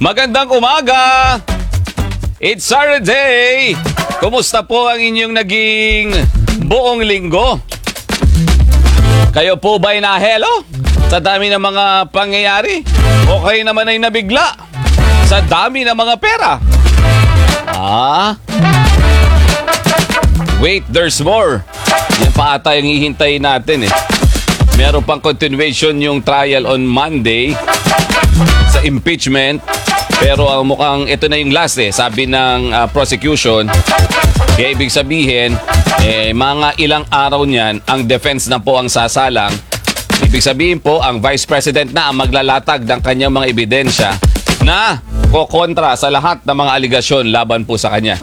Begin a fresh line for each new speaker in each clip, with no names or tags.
Magandang umaga! It's Saturday! Kumusta po ang inyong naging buong linggo? Kayo po ba'y nahelo sa dami ng mga pangyayari? O kayo naman ay nabigla sa dami ng mga pera? Wait, there's more. Yan pa ata yung hihintayin natin eh. Meron pang continuation yung trial on Monday sa impeachment. Pero ang mukhang ito na yung last eh. Sabi ng prosecution. Kaya ibig sabihin, mga ilang araw niyan, ang defense na po ang sasalang. Ibig sabihin po, ang Vice President na ang maglalatag ng kanyang mga ebidensya na kokontra sa lahat ng mga aligasyon laban po sa kanya.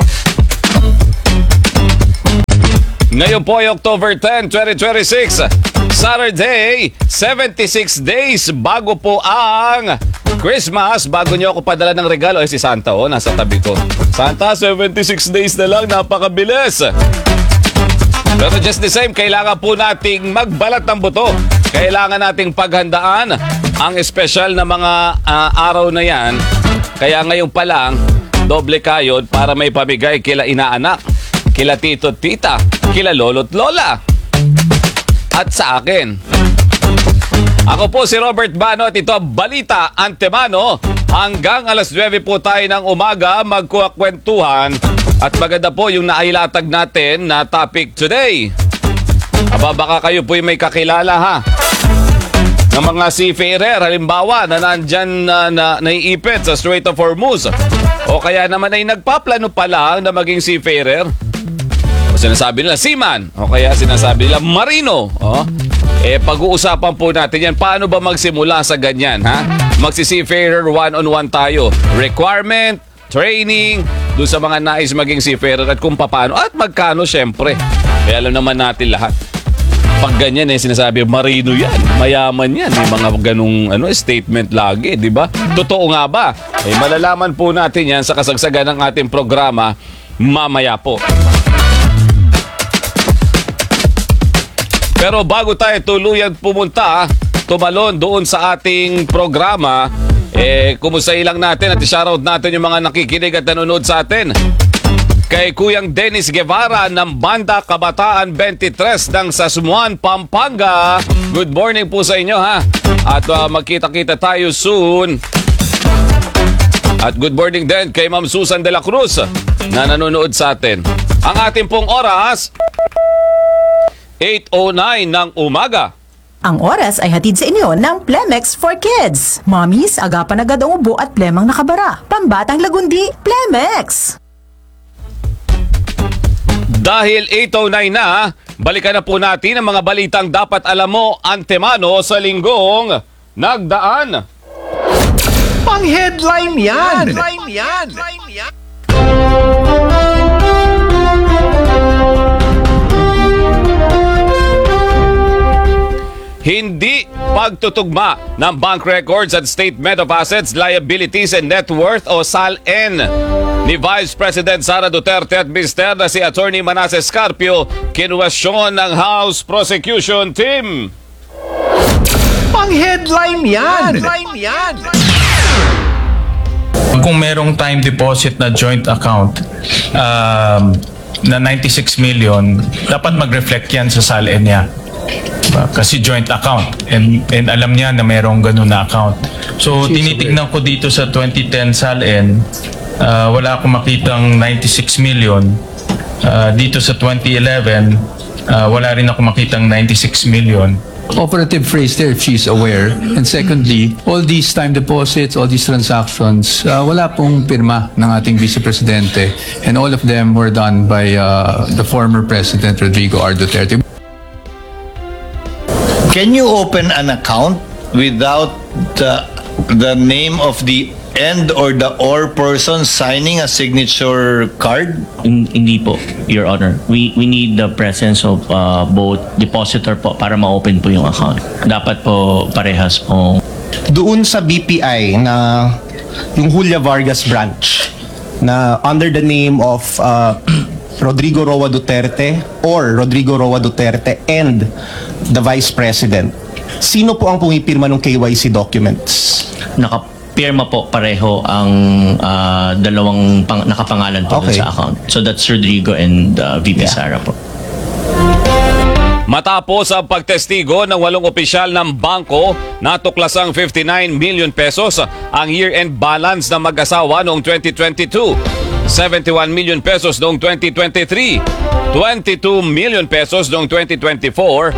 Ngayon po ay October 10, 2026. Saturday, 76 days bago po ang Christmas. Bago niyo ako padala ng regalo, si Santa, nasa tabi ko. Santa, 76 days na lang, napakabilis. Pero just the same, kailangan po nating magbalat ng buto. Kailangan nating paghandaan ang espesyal na mga araw na yan. Kaya ngayon pa lang, doble kayod para may pamigay kila inaanak, kila tito at tita, kila lolo't lola. At sa akin. Ako po si Robert Bano at ito ang Balita Antemano. Hanggang alas 9 po tayo ng umaga magkukwentuhan. At maganda po yung nailatag natin na topic today. Baka kayo po yung may kakilala ha. Ng mga seafarer, halimbawa na nandyan na naiipit sa Strait of Hormuz. O kaya naman ay nagpaplano pa lang na maging seafarer. Sinasabi nila seaman o kaya sinasabi nila marino. Pag-uusapan po natin yan. Paano ba magsimula sa ganyan, ha? Magsi-seafarer one-on-one tayo. Requirement, training, doon sa mga nais maging seafarer at kung paano at magkano syempre. Kaya alam naman natin lahat. Pag ganyan sinasabi marino yan, mayaman yan. May mga ganung statement lagi, di ba? Totoo nga ba? Malalaman po natin yan sa kasagsagan ng ating programa mamaya po. Pero bago tayo tuluyan pumunta, tumalon doon sa ating programa, kumustahin lang natin at i-shoutout natin yung mga nakikinig at nanonood sa atin. Kay Kuyang Dennis Guevara ng Banda Kabataan 23 ng Sasmuan, Pampanga. Good morning po sa inyo ha. At magkita-kita tayo soon. At good morning din kay Ma'am Susan de la Cruz na nanonood sa atin. Ang ating pong oras, 8:09 ng umaga.
Ang oras ay hatid sa inyo ng Plemex for Kids. Mommies, agapan agad ang ubo at plemang nakabara. Pambatang lagundi, Plemex!
Dahil 8:09 na, balikan na po natin ang mga balitang dapat alam mo antemano sa linggong nagdaan.
Pang-headline yan!
Hindi pagtutugma ng bank records at Statement of Assets, Liabilities and Net Worth o SALN ni Vice President Sara Duterte at Mr. na si Attorney Manasseh Scarpio kinwestiyon ng House Prosecution Team.
Pang-headline yan!
Kung merong time deposit na joint account na 96 million, dapat mag-reflect yan sa SALN niya. Kasi joint account and alam niya na merong ganun na account. So tinitignan ko dito sa 2010 SALN, wala akong makitang 96 million. Dito sa 2011, wala rin ako makitang 96 million.
Operative phrase there if she's aware. And secondly, all these time deposits, all these transactions, wala pong pirma ng ating Vice Presidente. And all of them were done by the former President Rodrigo R. Duterte.
Can you open an account without the name of the and or the or person signing a signature card?
Hindi po, Your Honor. We need the presence of both depositor po para ma-open po yung account. Dapat po parehas po.
Doon sa BPI na yung Julia Vargas branch na under the name of Rodrigo Roa Duterte or Rodrigo Roa Duterte and the Vice President. Sino po ang pumipirma ng KYC documents?
pirma po pareho ang dalawang nakapangalan po dun
Okay.
sa account. So that's Rodrigo and VP Sara po.
Matapos ang pagtestigo ng 8 opisyal ng bangko, natuklasang 59 million pesos ang year-end balance ng mag-asawa noong 2022. 71 million pesos noong 2023, 22 million pesos noong 2024,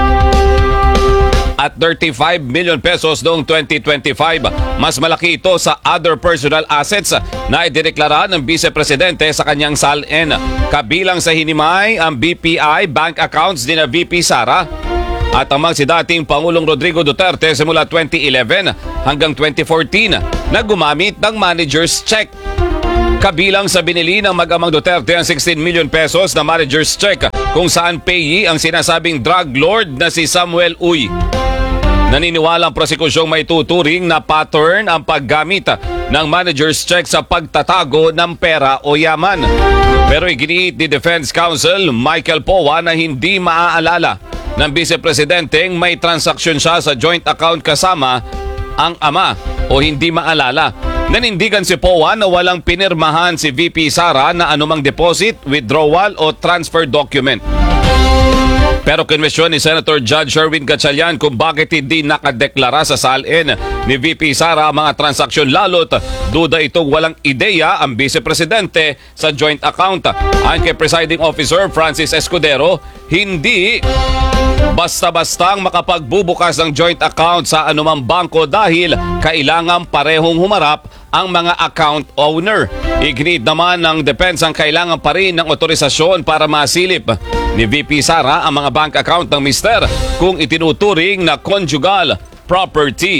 at 35 million pesos noong 2025. Mas malaki ito sa other personal assets na idineklara ng Vice Presidente sa kanyang SALN. Kabilang sa hinimay ang BPI bank accounts ni na VP Sara at amang si dating Pangulong Rodrigo Duterte simula 2011 hanggang 2014 na gumamit ng manager's check. Kabilang sa binili ng mag-amang Duterte ang 16 million pesos na manager's check kung saan payee ang sinasabing drug lord na si Samuel Uy. Naniniwala ang prosekusyong may tuturing na pattern ang paggamit ng manager's check sa pagtatago ng pera o yaman. Pero iginiit ni Defense Counsel Michael Powa na hindi maaalala ng Vice Presidenteng may transaksyon siya sa joint account kasama ang ama o hindi maalala. Nanindigan si Powa na walang pinirmahan si VP Sara na anumang deposit, withdrawal o transfer document. Pero kinwestiyon ni Senator Judge Sherwin Gatchalian kung bakit hindi nakadeklara sa SALN ni VP Sara ang mga transaksyon lalo't duda itong walang ideya ang Vice Presidente sa joint account. Ayon kay Presiding Officer Francis Escudero, hindi basta-bastang makapagbubukas ng joint account sa anumang bangko dahil kailangan parehong humarap ang mga account owner. Ignit naman ng depensang kailangan pa rin ng otorisasyon para masilip ni VP Sara ang mga bank account ng mister kung itinuturing na conjugal property.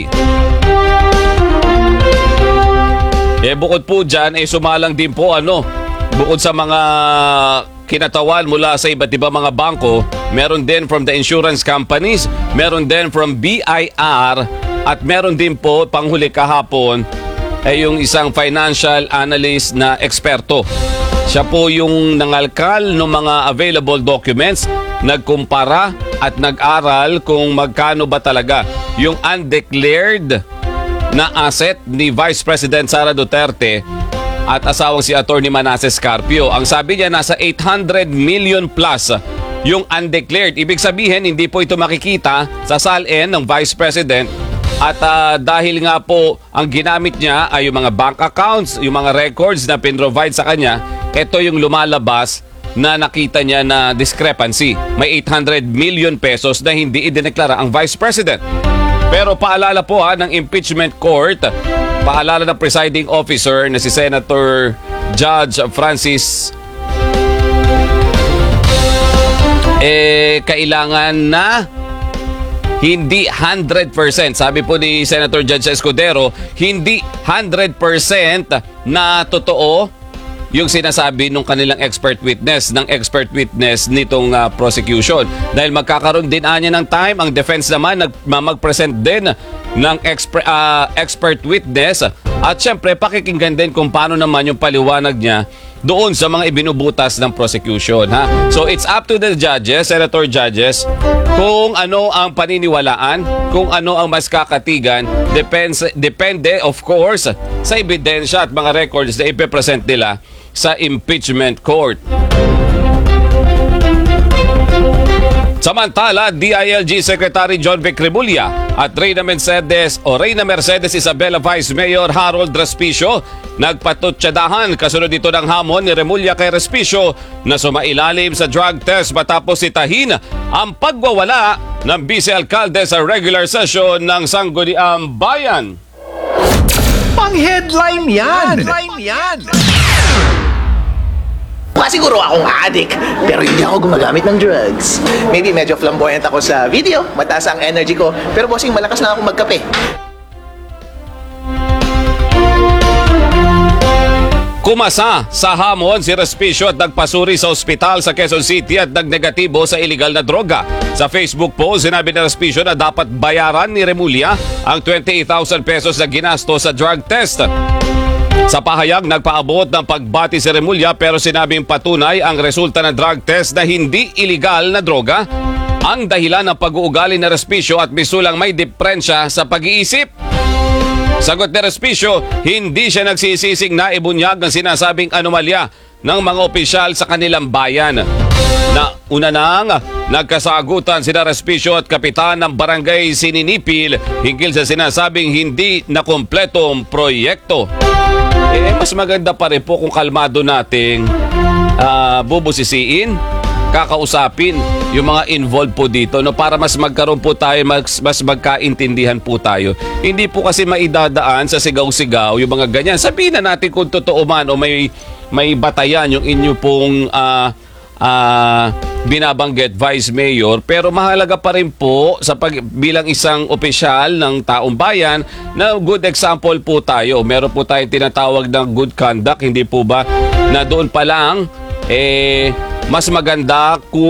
Bukod po dyan, sumalang din po bukod sa mga kinatawan mula sa iba't ibang mga bangko, meron din from the insurance companies, meron din from BIR, at meron din po panghuli kahapon yung isang financial analyst na eksperto. Siya po yung nangalkal ng mga available documents, nagkumpara at nag-aral kung magkano ba talaga yung undeclared na asset ni Vice President Sara Duterte at asawang si Attorney Manasseh Carpio. Ang sabi niya nasa 800 million plus yung undeclared. Ibig sabihin hindi po ito makikita sa SALN ng Vice President. At dahil nga po ang ginamit niya ay yung mga bank accounts, yung mga records na pinrovide sa kanya, ito yung lumalabas na nakita niya na discrepancy. May 800 million pesos na hindi idineklara ang Vice President. Pero paalala po ng impeachment court, paalala ng presiding officer na si Senator Judge Francis, kailangan na hindi 100%. Sabi po ni Senator Judge Escudero, hindi 100% na totoo yung sinasabi ng kanilang expert witness, nitong prosecution. Dahil magkakaroon din anya ng time, ang defense naman mag-present din ng expert witness at syempre pakikinggan din kung paano naman yung paliwanag niya doon sa mga ibinubutas ng prosecution. So it's up to the judges, senator judges, kung ano ang paniniwalaan, kung ano ang mas kakatigan, depende of course sa ebidensya at mga records na ipipresent nila sa impeachment court. Samantala, DILG Secretary John Vic Remulla at Reyna Mercedes Isabela Vice Mayor Harold Respicio nagpatutsadahan kasunod dito ng hamon ni Remulla kay Respicio na sumailalim sa drug test matapos sitahin ang pagwawala ng vice-alkalde sa regular session ng Sangguniang Bayan.
Pang-headline yan! Mukha siguro akong addict, pero hindi ako gumagamit ng drugs. Maybe medyo flamboyant ako sa video, mataas ang energy ko, pero bossing malakas na ako magkape.
Kumasa sa hamon si Respicio at nagpasuri sa ospital sa Quezon City at nagnegatibo sa iligal na droga. Sa Facebook post, sinabi ni Respicio na dapat bayaran ni Remulla ang 28,000 pesos na ginasto sa drug test. Sa pahayag, nagpaabot ng pagbati si Remulla pero sinabing patunay ang resulta ng drug test na hindi iligal na droga ang dahilan ng pag-uugali ng Respicio at misulang may diferensya sa pag-iisip. Sagot ni Respicio, hindi siya nagsisising na ibunyag ng sinasabing anomalya ng mga opisyal sa kanilang bayan. Na una nang nagkasagutan sina Respicio at kapitan ng barangay Sininipil hinggil sa sinasabing hindi na kompletong proyekto. Mas maganda pa rin po kung kalmado nating bubusisiin, kakausapin yung mga involved po dito, no, para mas magkaroon po tayo, mas magkaintindihan po tayo. Hindi po kasi maidadaan sa sigaw-sigaw yung mga ganyan. Sabihin na natin kung totoo man o may batayan yung inyo pong binabanggit, Vice Mayor, pero mahalaga pa rin po bilang isang opisyal ng taong bayan na good example po tayo. Meron po tayong tinatawag ng good conduct, hindi po ba, na doon pa lang mas maganda kung